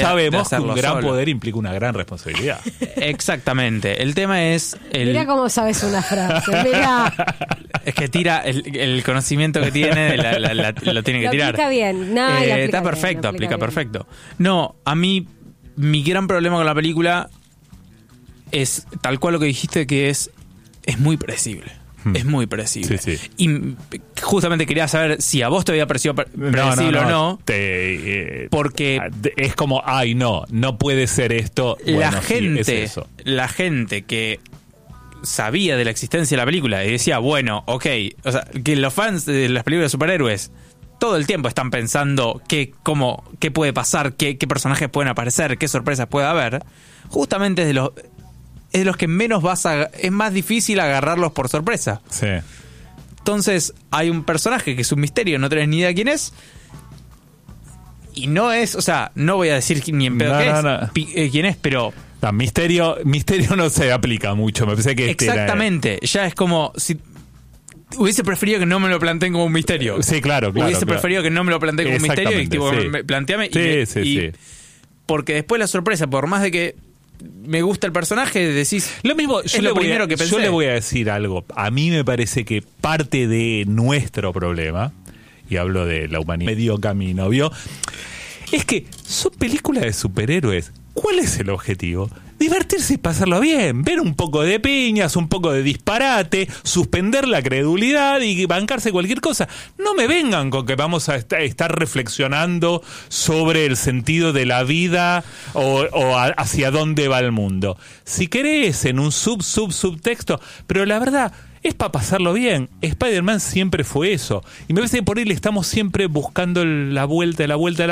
sabemos que un gran poder implica una gran responsabilidad. Exactamente. El tema es... Mirá cómo sabes una frase. Mirá. Es que tira el conocimiento que tiene, lo tiene que tirar. Aplica bien. No, está perfecto, aplica perfecto. No, a mí, mi gran problema con la película es tal cual lo que dijiste, que es muy predecible. Es muy predecible. Sí, sí. Y justamente quería saber si a vos te había parecido predecible o no. Porque es como, ay, no puede ser esto. La bueno, gente, sí, es eso. la gente que sabía de la existencia de la película y decía, bueno, ok, o sea, que los fans de las películas de superhéroes todo el tiempo están pensando qué puede pasar, qué personajes pueden aparecer, qué sorpresas puede haber. Justamente es de los que menos es más difícil agarrarlos por sorpresa. Sí. Entonces, hay un personaje que es un misterio, no tenés ni idea quién es. Y no es, o sea, no voy a decir ni en pedo quién es, pero... No, misterio no se aplica mucho, me parece que... Exactamente, ya es como... si hubiese preferido que no me lo planteen como un misterio. Sí, claro. Hubiese preferido que no me lo planteen como un misterio y tipo, sí. planteame... Sí. Porque después la sorpresa, por más de que me gusta el personaje, decís... Lo mismo, es lo primero que pensé. Yo le voy a decir algo. A mí me parece que parte de nuestro problema, y hablo de la humanidad, medio camino, ¿vio? Es que son películas de superhéroes. ¿Cuál es el objetivo? Divertirse y pasarlo bien, ver un poco de piñas, un poco de disparate, suspender la credulidad y bancarse cualquier cosa. No me vengan con que vamos a estar reflexionando sobre el sentido de la vida o hacia dónde va el mundo. Si querés, en un subtexto, pero la verdad... es para pasarlo bien. Spider-Man siempre fue eso. Y me parece que por ahí le estamos siempre buscando la vuelta.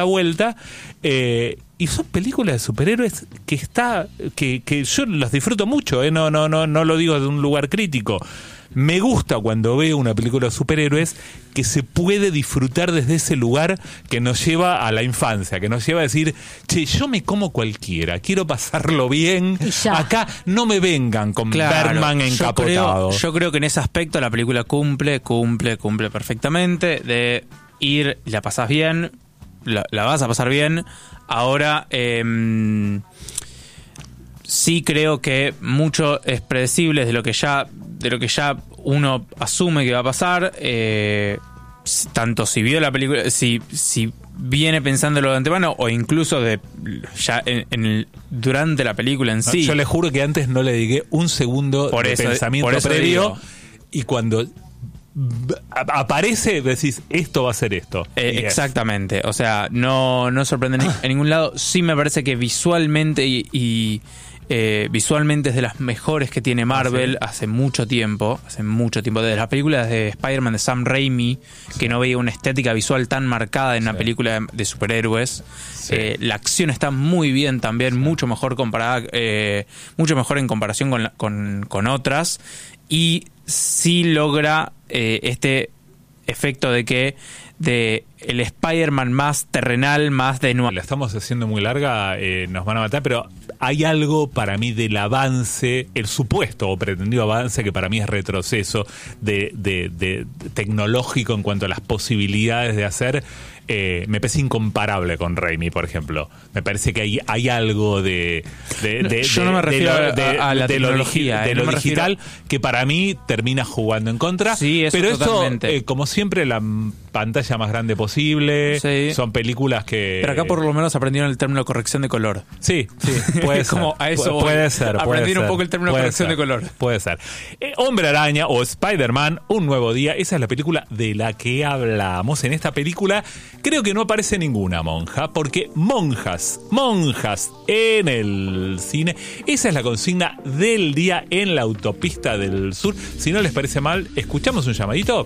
Y son películas de superhéroes que yo las disfruto mucho. No lo digo de un lugar crítico. Me gusta cuando veo una película de superhéroes que se puede disfrutar desde ese lugar que nos lleva a la infancia, que nos lleva a decir, che, yo me como cualquiera, quiero pasarlo bien, acá no me vengan con Batman encapotado. Yo creo que en ese aspecto la película cumple perfectamente, de ir, la pasás bien, la vas a pasar bien. Ahora, sí creo que mucho es predecible de lo que ya uno asume que va a pasar, tanto si vio la película, si viene pensándolo de antemano o incluso durante la película en sí. Yo le juro que antes no le dediqué un segundo de pensamiento previo, y cuando aparece decís, esto va a ser esto. Exactamente, o sea, no sorprende en ningún lado. Sí me parece que visualmente visualmente es de las mejores que tiene Marvel hace mucho tiempo, desde las películas de Spider-Man de Sam Raimi, que no veía una estética visual tan marcada en una película de superhéroes. La acción está muy bien también, mucho mejor comparada, mucho mejor en comparación con otras, y sí logra este efecto de el Spider-Man más terrenal, más de nuevo. La estamos haciendo muy larga, nos van a matar, pero hay algo para mí del avance, el supuesto o pretendido avance, que para mí es retroceso de tecnológico en cuanto a las posibilidades de hacer. Me parece incomparable con Raimi, por ejemplo. Me parece que hay algo yo no me refiero a la tecnología, de lo digital, que para mí termina jugando en contra. Sí, eso pero totalmente. Esto, como siempre, la pantalla más grande posible. Sí. Son películas que... Pero acá por lo menos aprendieron el término corrección de color. Sí, puede ser. Como a eso puede ser. Aprendieron un poco el término corrección de color. Puede ser. Hombre Araña o Spider-Man, Un Nuevo Día. Esa es la película de la que hablamos. En esta película creo que no aparece ninguna monja, porque monjas en el cine. Esa es la consigna del día en la Autopista del Sur. Si no les parece mal, escuchamos un llamadito.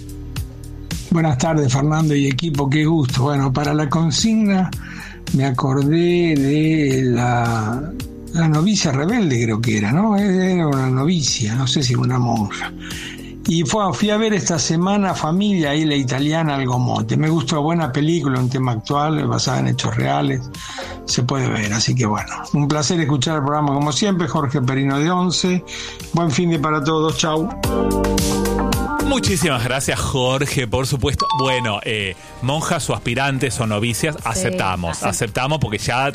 Buenas tardes, Fernando y equipo, qué gusto. Bueno, para la consigna me acordé de la novicia rebelde, creo que era, ¿no? Era una novicia, no sé si una monja. Y fui a ver esta semana Familia, Isla Italiana, Algomonte. Me gustó, buena película, un tema actual, basada en hechos reales, se puede ver. Así que bueno, un placer escuchar el programa como siempre. Jorge Perino de 11. Buen fin de para todos, chau. Muchísimas gracias, Jorge, por supuesto. Bueno, monjas o aspirantes o novicias, aceptamos porque ya